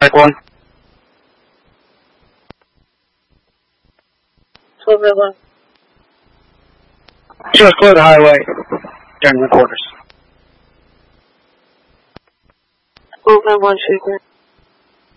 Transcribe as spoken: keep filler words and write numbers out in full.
one. twelve red one. Just clear the highway. General quarters. twelve red one, shaker.